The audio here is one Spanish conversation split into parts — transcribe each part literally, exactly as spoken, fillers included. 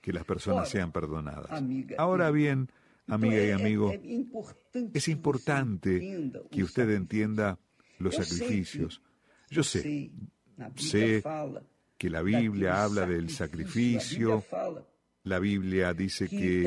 que las personas sean perdonadas. Ahora bien, amiga y amigo, es importante que usted entienda los sacrificios. Yo sé, sé que la Biblia habla del sacrificio. La Biblia dice que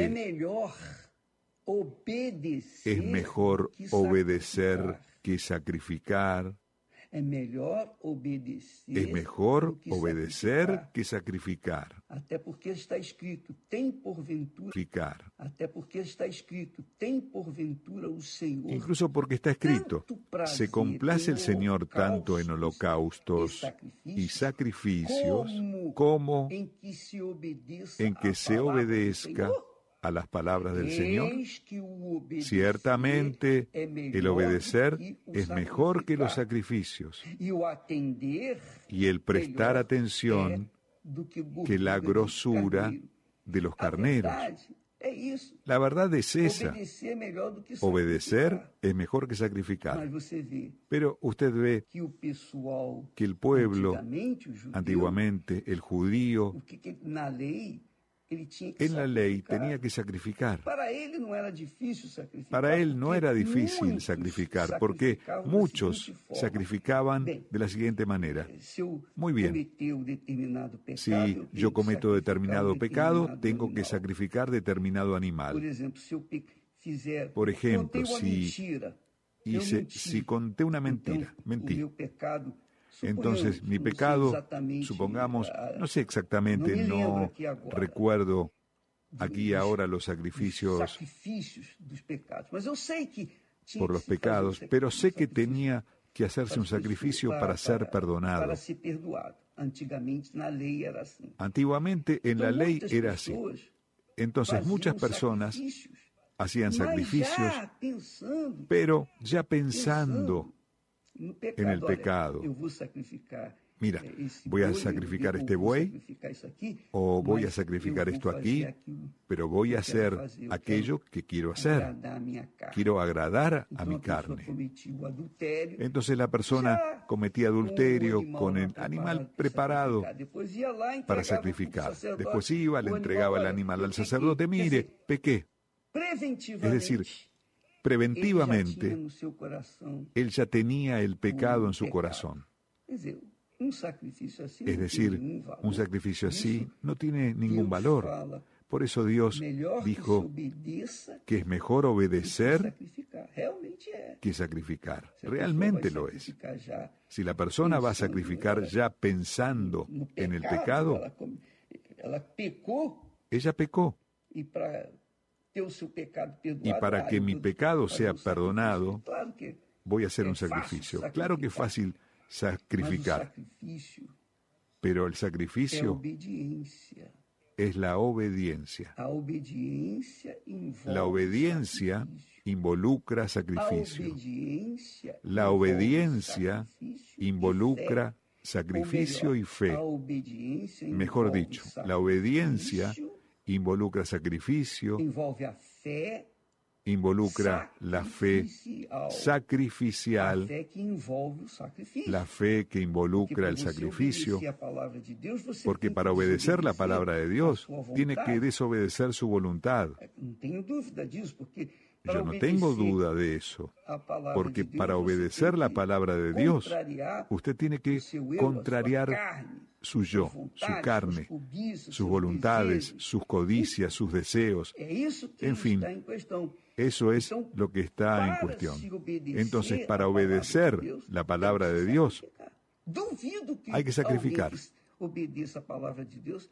es mejor obedecer que sacrificar. É melhor obedecer, es mejor que obedecer sacrificar. que sacrificar. Até porque está escrito, tem porventura, Sacrificar. até porque está escrito, tem porventura o Senhor. Incluso porque está escrito, tanto prazer se complace el em Señor tanto en holocaustos y sacrificios como em que se obedeça en que à se palavra do obedezca Senhor. a las palabras del Señor. Eis que o obedecer Ciertamente, é melhor el obedecer que o es mejor que los sacrificar. sacrificios E o atender y el prestar melhor atención é do que, que la gordura de grosura carneiro. de los A carneros. verdade é isso. La verdad es esa. Obedecer é melhor do que Obedecer sacrificar. es mejor que sacrificar. Mas você vê Pero usted ve que o pessoal, que el pueblo, antigamente, o judeu, antiguamente, el judío, o que, que na lei ele tinha que en la ley sacrificar. tenía que sacrificar. Para ele não era difícil sacrificar. Para él no porque era difícil muitos sacrificar, porque sacrificavam da muchos seguinte forma. sacrificaban Bem, de la siguiente manera. se eu Muy bien. cometeu determinado pecado, Si eu tenho yo que cometo sacrificar determinado um pecado, determinado tengo que animal. sacrificar determinado Por animal. exemplo, se eu pe- fizer, Por ejemplo, contei uma si mentira, eu hice, menti. si conté una mentira, Então, mentí. o meu pecado, Entonces, suponhamos, mi não sei pecado, exatamente, supongamos, ah, no sé exactamente, no me lembro no aquí agora. recuerdo aquí y dos- ahora los dos sacrificios sacrifícios dos pecados, mas eu sei que tinha por que los se fazer um pecados, sacrifício, pero sé que sacrifício tenía que hacerse un sacrificio para ser perdonado. Para ser perdoado. Antigamente na lei era assim. Antiguamente en la Então, ley muitas era así. pessoas Entonces faziam muchas personas sacrifícios, hacían mas sacrificios, já pensando, pero ya pensando, no pecado, en el olha, pecado. eu vou sacrificar, mira, eh, esse voy a boi, sacrificar eu este vou buey, sacrificar isso aqui, o voy a mas sacrificar eu vou esto fazer aquí, aquilo pero voy que a eu quero hacer fazer, eu aquello quero que quiero hacer. agradar a minha carne. Quiero agradar a Então, mi a pessoa carne. cometia o adultério, Entonces la persona já cometía com o adulterio animal con lá el animal para preparado sacrificar. Depois ia lá, entregava para pro sacrificar. sacerdote, Después iba, le o entregaba el olha, animal eu al pequei. sacerdote. Quer Mire, dizer, pequé. preventivamente, Es decir, ele já tinha preventivamente, no seu coração él ya tenía el pecado um en su pecado. corazón. Quer dizer, um sacrifício assim Es não decir, tem nenhum valor. un sacrificio Por así isso, no tiene ningún Deus valor. fala, Por eso Dios melhor que se dijo obedeça que es mejor do que obedecer sacrificar. Realmente é. que sacrificar. Se a Realmente pessoa lo vai es. sacrificar já Si la persona va a pensando sacrificar ela- ya pensando no en el pecado, pecado, ela, come- ela pecou ella pecó. e para ter o seu pecado perdoado, Y para ah, que eu mi vou pecado fazer sea um sacrifício. perdonado, Claro que voy a hacer é un fácil sacrificio. sacrificar, Claro que es fácil mas o sacrificar, sacrifício pero el é a sacrificio obediência. es la obediencia. A obediência envolve La obediencia sacrifício. involucra A sacrificio. obediência La envolve obediencia sacrifício e involucra fé. sacrificio Ou y melhor, fe. a obediência Mejor envolve dicho, la obediencia sacrifício, involucra sacrificio, envolve a fé involucra la fe sacrificial. sacrificial, A fé que envolve o sacrifício. la fe que Porque involucra para el você sacrificio, obedecer a palavra de Deus, você porque tem para que obedecer la desobedecer palabra de a Dios, sua tiene que vontade. desobedecer su voluntad. Não tenho dúvida disso, porque para Yo no tengo obedecer duda de eso, a palavra porque de Deus, para você obedecer tem la que palabra de Dios, contrariar usted tiene que o seu eu, contrariar a sua carne, su yo, suas su vontades, carne, suas cobiças, sus seus voluntades, desejos. sus codicias, sus deseos. É isso que En fin, está em questão. Eso es Então, lo que está en para cuestión. se obedecer Entonces, a para palavra obedecer de Deus, la palabra tem que de Dios, sacrificar. Duvido que hay que sacrificar. alguém obedeça a palavra de Deus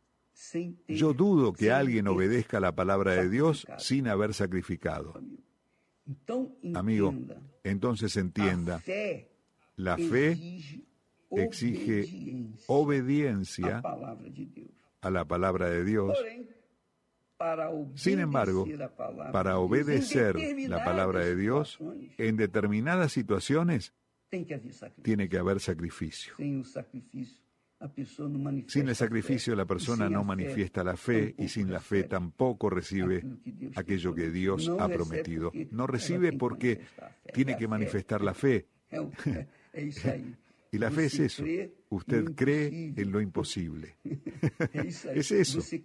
sem ter, yo dudo que sem alguien ter obedezca la palabra de Dios sacrificado. sin haber sacrificado. Amigo. Então, Amigo, entenda, entonces a entienda, fé la fe exige exige obediência obediencia à palavra de Deus. a la palabra de Dios. Porém, para Sin embargo, obedecer a palavra para de Deus, em obedecer la determinadas palabra de Dios, situações, en determinadas situaciones tem que haver sacrifício. tiene que haber sacrificio. Sem o sacrifício, a pessoa não manifesta Sin el a sacrificio fé. la persona E sem no a fé, manifiesta la fe y sin la fe recebe tampoco recibe aquilo que Deus aquello tem que Dios prometido. ha Não recebe prometido. porque No ela recibe tem que porque manifestar a fé. tiene E a que fé manifestar la fe. É, o- é, é isso aí. Y la fe es Você eso. crê Usted no cree impossível. en lo imposible. É isso aí. Es eso. Você